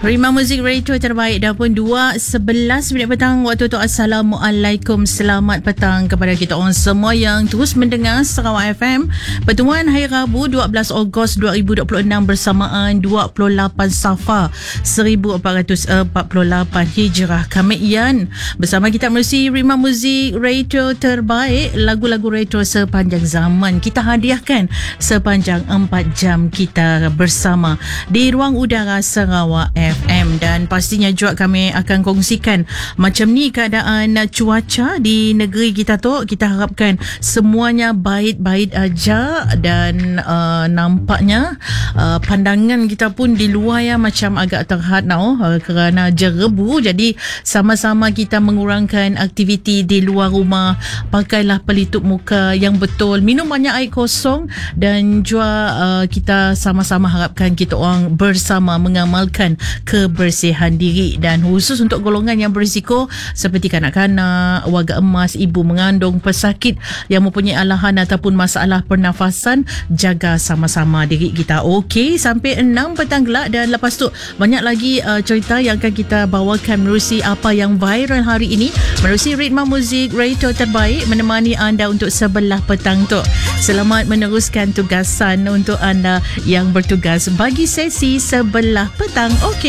Rima Muzik Radio terbaik dah pun 2:11 petang waktu tu. Assalamualaikum, selamat petang kepada kita orang semua yang terus mendengar Sarawak FM. Pertemuan hari Rabu 12 Ogos 2026 bersamaan 28 Safar 1448 Hijrah Kamian. Bersama kita menerusi Rima Muzik Radio terbaik, lagu-lagu retro sepanjang zaman kita hadiahkan sepanjang 4 jam kita bersama di ruang udara Sarawak FM. Dan pastinya juga kami akan kongsikan macam ni keadaan cuaca di negeri kita tu. Kita harapkan semuanya baik-baik aja dan nampaknya pandangan kita pun di luar ya macam agak terhad kerana jerebu. Jadi sama-sama kita mengurangkan aktiviti di luar rumah. Pakailah pelitup muka yang betul, minum banyak air kosong dan juga kita sama-sama harapkan kita orang bersama mengamalkan kebersihan diri. Dan khusus untuk golongan yang berisiko seperti kanak-kanak, warga emas, ibu mengandung, pesakit yang mempunyai alahan ataupun masalah pernafasan, jaga sama-sama diri kita. Okey, sampai 6 petang gelap. Dan lepas tu banyak lagi cerita yang akan kita bawakan menerusi apa yang viral hari ini, menerusi Ritma Muzik Radio terbaik menemani anda untuk sebelah petang tu. Selamat meneruskan tugasan untuk anda yang bertugas bagi sesi sebelah petang. Okey.